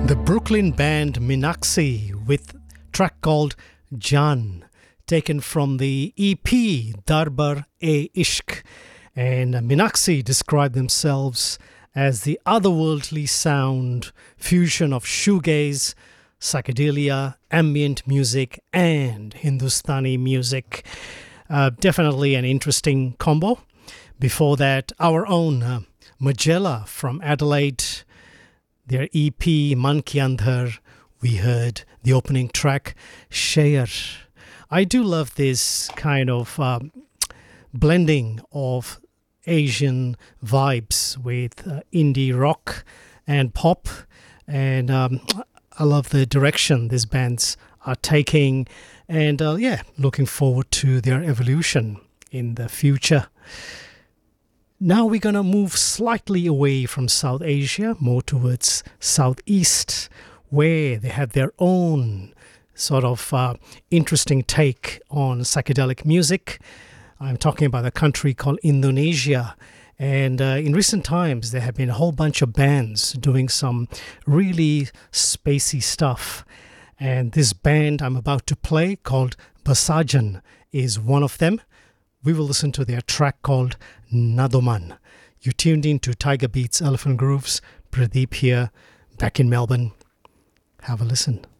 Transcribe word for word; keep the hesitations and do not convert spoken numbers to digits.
The Brooklyn band Minaxi with track called Jan, taken from the E P Darbar-e-Ishq. And Minaxi describe themselves as the otherworldly sound fusion of shoegaze, psychedelia, ambient music, and Hindustani music. Uh, definitely an interesting combo. Before that, our own uh, Magella from Adelaide, their E P Man Ki Andhar, we heard the opening track, Shair. I do love this kind of um, blending of Asian vibes with uh, indie rock and pop. And um, I love the direction these bands are taking. And uh, yeah, looking forward to their evolution in the future. Now we're going to move slightly away from South Asia, more towards Southeast, where they have their own sort of uh, interesting take on psychedelic music. I'm talking about a country called Indonesia. And uh, in recent times, there have been a whole bunch of bands doing some really spacey stuff. And this band I'm about to play, called Basajan, is one of them. We will listen to their track called Nadoman. You tuned in to Tiger Beats Elephant Grooves. Pradeep here, back in Melbourne. Have a listen.